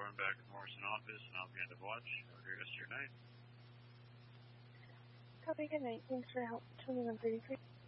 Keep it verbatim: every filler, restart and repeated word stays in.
four, I'm back at Morrison office, and I'll be end of watch. Have a great rest of your night. Copy, good night. Thanks for your help. twenty-one thirty-three.